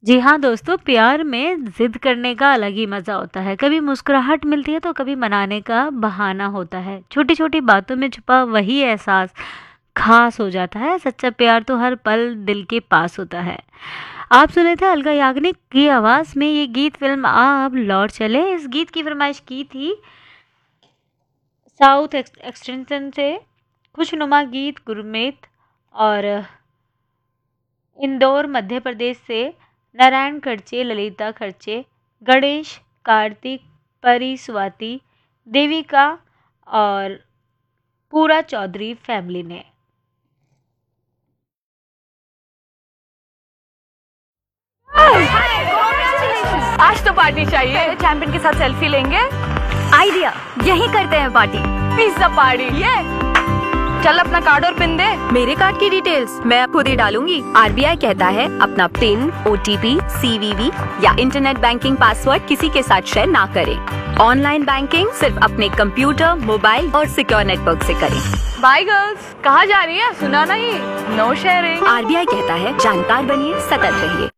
जी हाँ दोस्तों, प्यार में ज़िद करने का अलग ही मज़ा होता है। कभी मुस्कुराहट मिलती है तो कभी मनाने का बहाना होता है। छोटी-छोटी बातों में छुपा वही एहसास ख़ास हो जाता है। सच्चा प्यार तो हर पल दिल के पास होता है। आप सुने थे अलका याग्निक की आवाज़ में ये गीत फ़िल्म आ अब लौट चले। इस गीत की फ़रमाइश की थी साउथ एक्सटेंशन से खुशनुमा गीत गुरमीत और इंदौर मध्य प्रदेश से नारायण खर्चे, ललिता खर्चे, गणेश, कार्तिक, परी, स्वाति, देविका और पूरा चौधरी फैमिली ने। आज तो पार्टी चाहिए। चैंपियन के साथ सेल्फी लेंगे। आइडिया, यही करते हैं पार्टी। Pizza party. ये चल अपना कार्ड और पिन दे। मेरे कार्ड की डिटेल्स मैं खुद ही डालूंगी। आरबीआई कहता है अपना पिन, ओटीपी, सीवीवी या इंटरनेट बैंकिंग पासवर्ड किसी के साथ शेयर ना करें। ऑनलाइन बैंकिंग सिर्फ अपने कंप्यूटर, मोबाइल और सिक्योर नेटवर्क से करें। बाय गर्ल्स, कहाँ जा रही है? सुना नहीं, नो शेयरिंग। आरबीआई कहता है जानकार बनिए, सतर्क रहिए।